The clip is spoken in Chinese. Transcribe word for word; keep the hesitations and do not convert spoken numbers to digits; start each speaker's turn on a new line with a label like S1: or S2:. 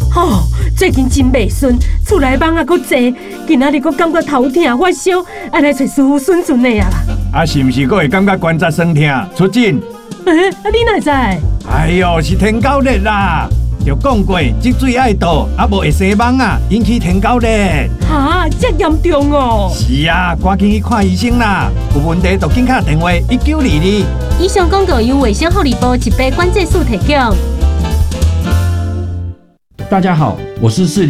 S1: 哦，最近真袂顺，厝内蚊仔阁济，今仔日阁感觉头痛发烧，爱来找师傅顺顺的啊啦。
S2: 啊，是毋是阁会感觉关节酸痛？出诊？
S1: 诶、啊，你哪知？
S2: 哎呦，是天狗热啦！就讲过，积水爱倒，啊无会生蚊啊，引起天狗热。
S1: 哈，这严重哦！
S2: 是啊，赶紧去看医生啦！有问题就紧打电话一九二二。
S3: 以上广告由卫生福利部一百关节署提供。
S4: 大家好，我是市